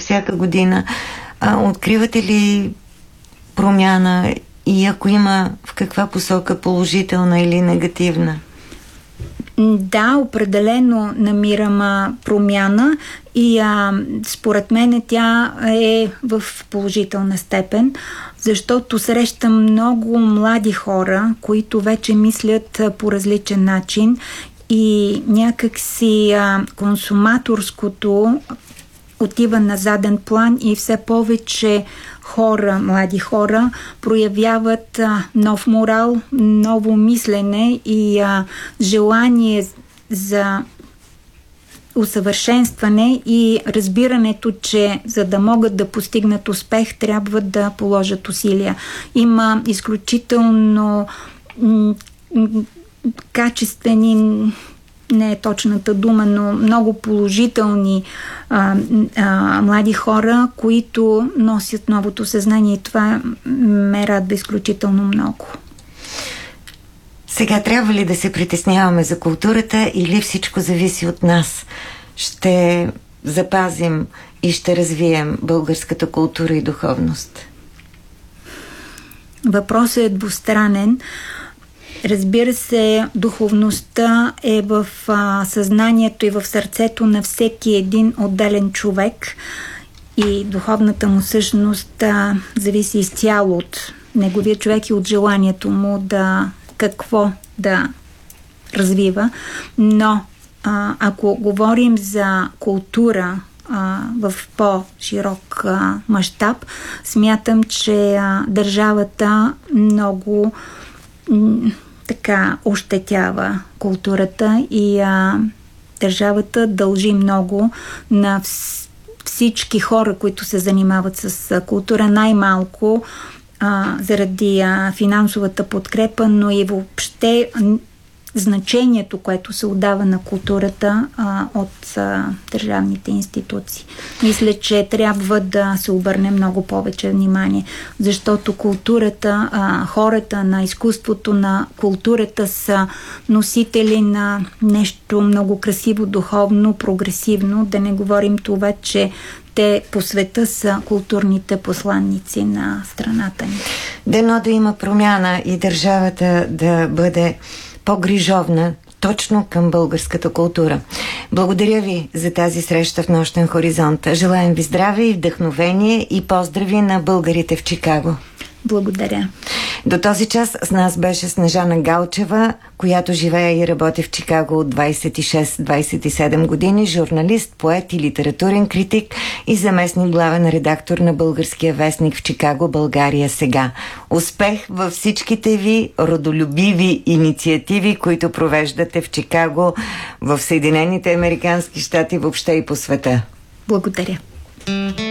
всяка година. Откривате ли промяна и ако има, в каква посока, положителна или негативна? Да, определено намирам промяна и според мен тя е в положителна степен, защото срещам много млади хора, които вече мислят по различен начин и някакси консуматорското отива на заден план и все повече хора, млади хора, проявяват нов морал, ново мислене и желание за усъвършенстване и разбирането, че за да могат да постигнат успех, трябва да положат усилия. Има изключително качествени, не е точната дума, но много положителни млади хора, които носят новото съзнание и това ме радва изключително много. Сега трябва ли да се притесняваме за културата или всичко зависи от нас? Ще запазим и ще развием българската култура и духовност? Въпросът е двустранен. Разбира се, духовността е в съзнанието и в сърцето на всеки един отделен човек и духовната му същност зависи изцяло от неговия човек и от желанието му какво да развива. Но ако говорим за култура в по-широк мащаб, смятам, че държавата много ощетява културата и държавата дължи много на всички хора, които се занимават с култура, най-малко заради финансовата подкрепа, но и въобще значението, което се отдава на културата от държавните институции. Мисля, че трябва да се обърне много повече внимание, защото културата, хората на изкуството, на културата са носители на нещо много красиво, духовно, прогресивно. Да не говорим това, че те по света са културните посланници на страната ни. Дано да има промяна и държавата да бъде по-грижовна точно към българската култура. Благодаря ви за тази среща в Нощен хоризонт. Желаем ви здраве и вдъхновение и поздрави на българите в Чикаго. Благодаря. До този час с нас беше Снежана Галчева, която живее и работи в Чикаго от 26-27 години, журналист, поет и литературен критик и заместник главен редактор на българския вестник в Чикаго "България сега". Успех във всичките ви родолюбиви инициативи, които провеждате в Чикаго, в Съединените американски щати, въобще и по света. Благодаря.